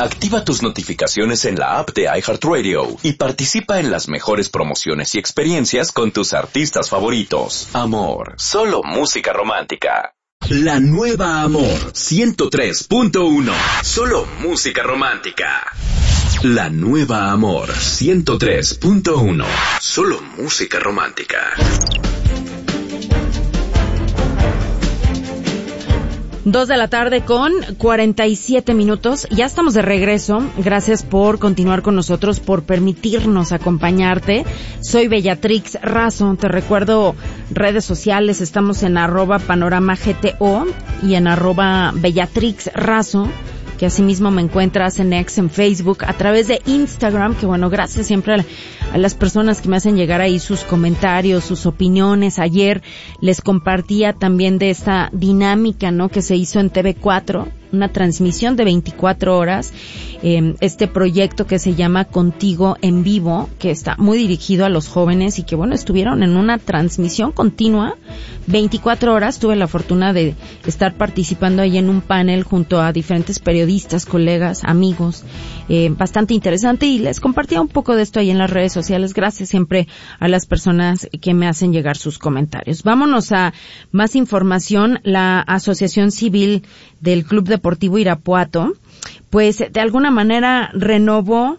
Activa tus notificaciones en la app de iHeartRadio y participa en las mejores promociones y experiencias con tus artistas favoritos. Amor, solo música romántica. La nueva Amor 103.1. Solo música romántica. La nueva Amor 103.1. Solo música romántica. 2:47 p.m. Ya estamos de regreso. Gracias por continuar con nosotros, por permitirnos acompañarte. Soy Bellatrix Razo. Te recuerdo redes sociales. Estamos en @panoramagto y en @Bellatrix Razo, que asimismo me encuentras en X, en Facebook, a través de Instagram, que bueno, gracias siempre a las personas que me hacen llegar ahí sus comentarios, sus opiniones. Ayer les compartía también de esta dinámica, ¿no?, que se hizo en TV4, una transmisión de 24 horas, este proyecto que se llama Contigo en Vivo, que está muy dirigido a los jóvenes y que bueno, estuvieron en una transmisión continua, 24 horas. Tuve la fortuna de estar participando ahí en un panel junto a diferentes periodistas, colegas, amigos, bastante interesante, y les compartía un poco de esto ahí en las redes sociales. Gracias siempre a las personas que me hacen llegar sus comentarios. Vámonos a más información. La Asociación Civil del Club Deportivo Irapuato, pues de alguna manera renovó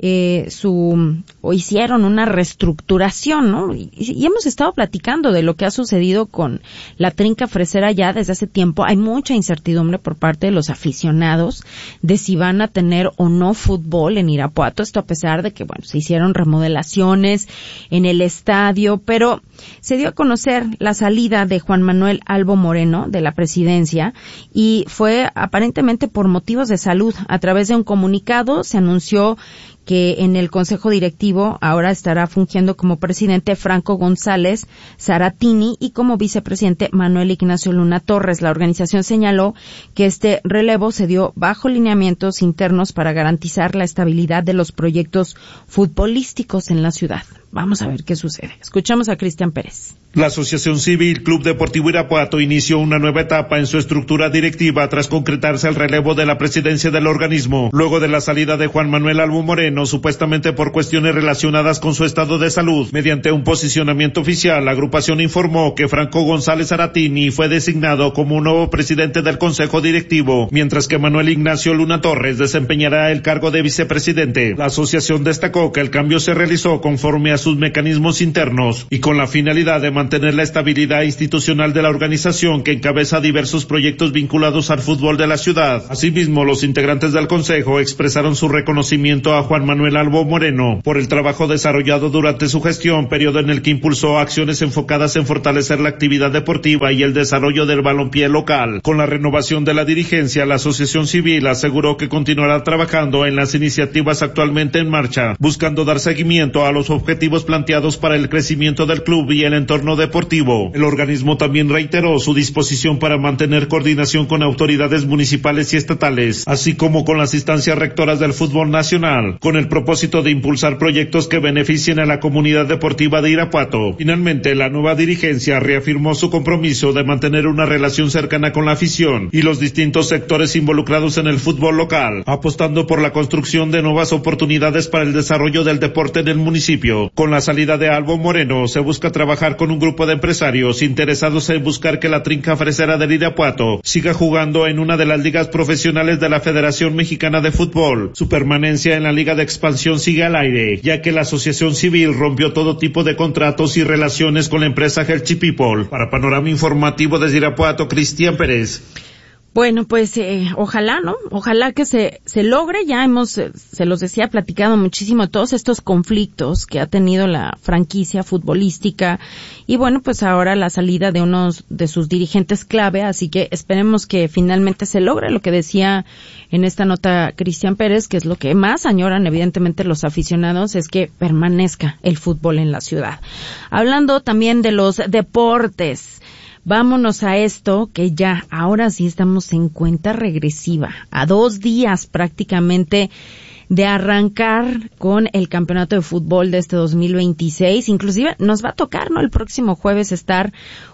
hicieron una reestructuración, ¿no? Y hemos estado platicando de lo que ha sucedido con la Trinca Fresera ya desde hace tiempo. Hay mucha incertidumbre por parte de los aficionados de si van a tener o no fútbol en Irapuato. Esto a pesar de que, bueno, se hicieron remodelaciones en el estadio, pero se dio a conocer la salida de Juan Manuel Albo Moreno de la presidencia, y fue aparentemente por motivos de salud. A través de un comunicado se anunció que en el Consejo Directivo ahora estará fungiendo como presidente Franco González Zaratini y como vicepresidente Manuel Ignacio Luna Torres. La organización señaló que este relevo se dio bajo lineamientos internos para garantizar la estabilidad de los proyectos futbolísticos en la ciudad. Vamos a ver qué sucede. Escuchamos a Cristian Pérez. La Asociación Civil Club Deportivo Irapuato inició una nueva etapa en su estructura directiva tras concretarse el relevo de la presidencia del organismo, luego de la salida de Juan Manuel Albo Moreno, supuestamente por cuestiones relacionadas con su estado de salud. Mediante un posicionamiento oficial, la agrupación informó que Franco González Zaratini fue designado como nuevo presidente del Consejo Directivo, mientras que Manuel Ignacio Luna Torres desempeñará el cargo de vicepresidente. La asociación destacó que el cambio se realizó conforme a sus mecanismos internos y con la finalidad de mantener la estabilidad institucional de la organización, que encabeza diversos proyectos vinculados al fútbol de la ciudad. Asimismo, los integrantes del consejo expresaron su reconocimiento a Juan Manuel Albo Moreno por el trabajo desarrollado durante su gestión, periodo en el que impulsó acciones enfocadas en fortalecer la actividad deportiva y el desarrollo del balompié local. Con la renovación de la dirigencia, la asociación civil aseguró que continuará trabajando en las iniciativas actualmente en marcha, buscando dar seguimiento a los objetivos planteados para el crecimiento del club y el entorno deportivo. El organismo también reiteró su disposición para mantener coordinación con autoridades municipales y estatales, así como con las instancias rectoras del fútbol nacional, con el propósito de impulsar proyectos que beneficien a la comunidad deportiva de Irapuato. Finalmente, la nueva dirigencia reafirmó su compromiso de mantener una relación cercana con la afición y los distintos sectores involucrados en el fútbol local, apostando por la construcción de nuevas oportunidades para el desarrollo del deporte en el municipio. Con la salida de Albo Moreno, se busca trabajar con un grupo de empresarios interesados en buscar que la Trinca Fresera del Irapuato siga jugando en una de las ligas profesionales de la Federación Mexicana de Fútbol. Su permanencia en la Liga de Expansión sigue al aire, ya que la asociación civil rompió todo tipo de contratos y relaciones con la empresa Hershey People. Para Panorama Informativo desde Irapuato, Cristian Pérez. Bueno, pues ojalá, ¿no? Ojalá que se logre. Ya se los decía, platicado muchísimo todos estos conflictos que ha tenido la franquicia futbolística y bueno, pues ahora la salida de unos de sus dirigentes clave, así que esperemos que finalmente se logre lo que decía en esta nota Cristian Pérez, que es lo que más añoran evidentemente los aficionados, es que permanezca el fútbol en la ciudad. Hablando también de los deportes, vámonos a esto que ya, ahora sí estamos en cuenta regresiva, a 2 días prácticamente de arrancar con el campeonato de fútbol de este 2026. Inclusive nos va a tocar, ¿no?, el próximo jueves estar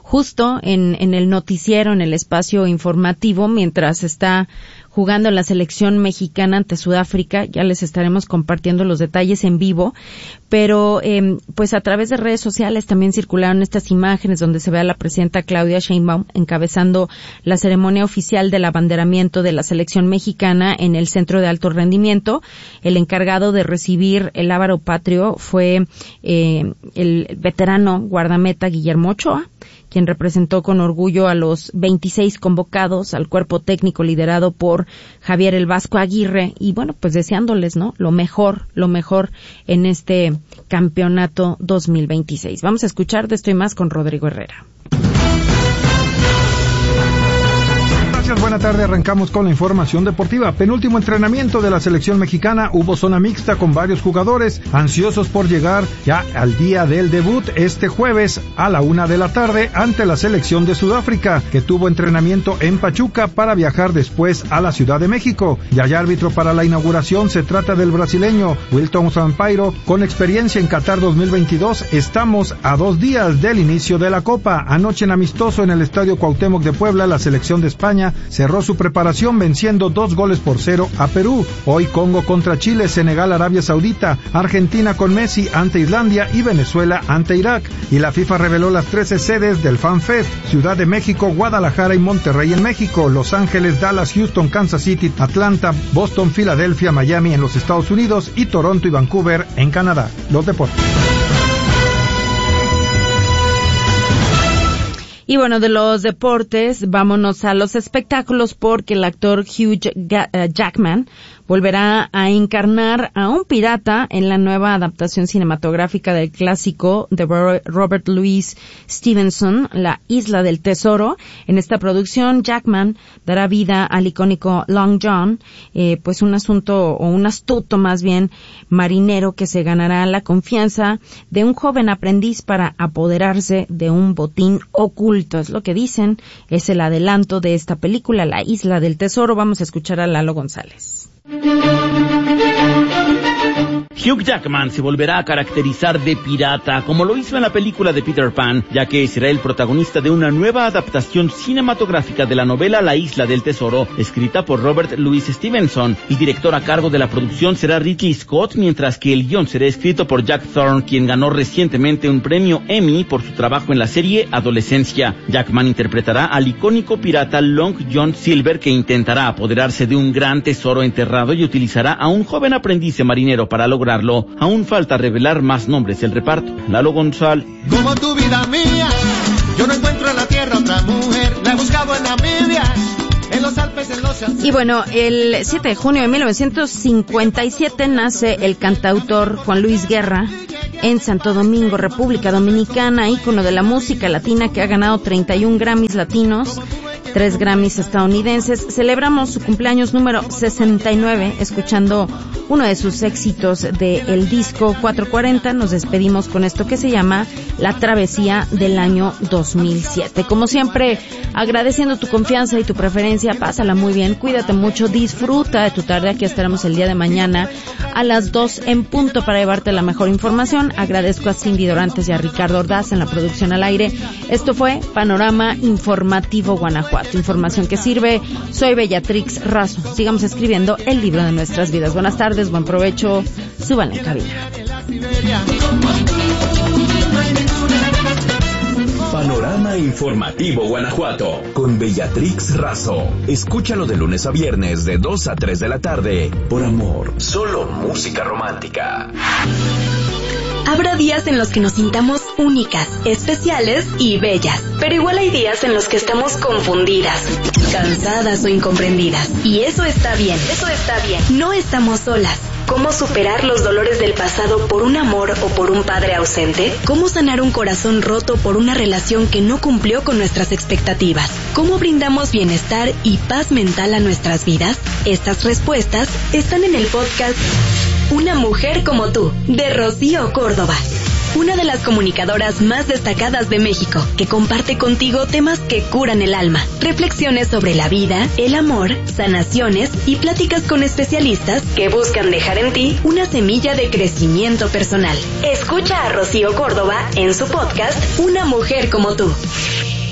justo en el noticiero, en el espacio informativo, mientras está jugando la selección mexicana ante Sudáfrica. Ya les estaremos compartiendo los detalles en vivo, pero pues a través de redes sociales también circularon estas imágenes donde se ve a la presidenta Claudia Sheinbaum encabezando la ceremonia oficial del abanderamiento de la selección mexicana en el Centro de Alto Rendimiento. El encargado de recibir el lábaro patrio fue el veterano guardameta Guillermo Ochoa, quien representó con orgullo a los 26 convocados, al cuerpo técnico liderado por Javier El Vasco Aguirre, y bueno, pues deseándoles, ¿no?, lo mejor en este campeonato 2026. Vamos a escuchar de esto y más con Rodrigo Herrera. Gracias, buena tarde. Arrancamos con la información deportiva. Penúltimo entrenamiento de la selección mexicana. Hubo zona mixta con varios jugadores ansiosos por llegar ya al día del debut este jueves a la 1 de la tarde ante la selección de Sudáfrica, que tuvo entrenamiento en Pachuca para viajar después a la Ciudad de México. Ya hay árbitro para la inauguración. Se trata del brasileño Wilton Sampaio, con experiencia en Qatar 2022. Estamos a 2 días del inicio de la Copa. Anoche en amistoso en el Estadio Cuauhtémoc de Puebla, la selección de España cerró su preparación venciendo 2-0 a Perú. Hoy Congo contra Chile, Senegal, Arabia Saudita, Argentina con Messi ante Islandia y Venezuela ante Irak. Y la FIFA reveló las 13 sedes del FanFest: Ciudad de México, Guadalajara y Monterrey en México, Los Ángeles, Dallas, Houston, Kansas City, Atlanta, Boston, Filadelfia, Miami en los Estados Unidos y Toronto y Vancouver en Canadá. Los deportes. Y bueno, de los deportes, vámonos a los espectáculos, porque el actor Hugh Jackman volverá a encarnar a un pirata en la nueva adaptación cinematográfica del clásico de Robert Louis Stevenson, La Isla del Tesoro. En esta producción, Jackman dará vida al icónico Long John, pues un astuto más bien marinero que se ganará la confianza de un joven aprendiz para apoderarse de un botín oculto. Es lo que dicen, es el adelanto de esta película, La Isla del Tesoro. Vamos a escuchar a Lalo González. Hugh Jackman se volverá a caracterizar de pirata, como lo hizo en la película de Peter Pan, ya que será el protagonista de una nueva adaptación cinematográfica de la novela La Isla del Tesoro, escrita por Robert Louis Stevenson. El director a cargo de la producción será Ridley Scott, mientras que el guión será escrito por Jack Thorne, quien ganó recientemente un premio Emmy por su trabajo en la serie Adolescencia. Jackman interpretará al icónico pirata Long John Silver, que intentará apoderarse de un gran tesoro enterrado y utilizará a un joven aprendiz de marinero para lograrlo. Aún falta revelar más nombres del reparto. Lalo González. Como tu vida mía, yo no encuentro en la tierra otra mujer. La he buscado en Namibia, en los Alpes, en los Andes. Y bueno, el 7 de junio de 1957 nace el cantautor Juan Luis Guerra en Santo Domingo, República Dominicana, ícono de la música latina que ha ganado 31 Grammys latinos, 3 Grammys estadounidenses. Celebramos su cumpleaños número 69 escuchando uno de sus éxitos del disco 440. Nos despedimos con esto que se llama La Travesía del año 2007. Como siempre, agradeciendo tu confianza y tu preferencia. Pásala muy bien, cuídate mucho, disfruta de tu tarde. Aquí estaremos el día de mañana a las 2 en punto para llevarte la mejor información. Agradezco a Cindy Dorantes y a Ricardo Ordaz en la producción al aire. Esto fue Panorama Informativo Guanajuato. Información que sirve. Soy Bellatrix Razo. Sigamos escribiendo el libro de nuestras vidas. Buenas tardes, buen provecho. Súbanle en cabina. Panorama Informativo Guanajuato con Bellatrix Razo. Escúchalo de lunes a viernes de 2 a 3 de la tarde. Por Amor, solo música romántica. Habrá días en los que nos sintamos únicas, especiales y bellas, pero igual hay días en los que estamos confundidas, cansadas o incomprendidas. Y eso está bien, No estamos solas. ¿Cómo superar los dolores del pasado por un amor o por un padre ausente? ¿Cómo sanar un corazón roto por una relación que no cumplió con nuestras expectativas? ¿Cómo brindamos bienestar y paz mental a nuestras vidas? Estas respuestas están en el podcast Una Mujer Como Tú, de Rocío Córdoba, una de las comunicadoras más destacadas de México, que comparte contigo temas que curan el alma, reflexiones sobre la vida, el amor, sanaciones y pláticas con especialistas que buscan dejar en ti una semilla de crecimiento personal. Escucha a Rocío Córdoba en su podcast Una Mujer Como Tú.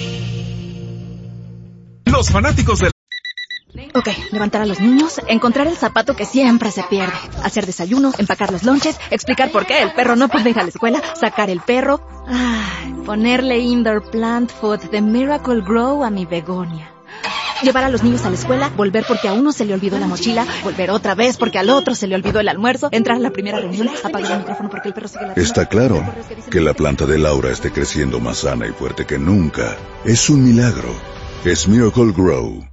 Los fanáticos del... Ok, levantar a los niños, encontrar el zapato que siempre se pierde, hacer desayuno, empacar los lonches, explicar por qué el perro no puede ir a la escuela, sacar el perro, ponerle indoor plant food de Miracle Grow a mi begonia. Llevar a los niños a la escuela, volver porque a uno se le olvidó la mochila, volver otra vez porque al otro se le olvidó el almuerzo, entrar a la primera reunión, apagar el micrófono porque el perro sigue la... Está claro que la planta de Laura esté creciendo más sana y fuerte que nunca. Es un milagro. Es Miracle Grow.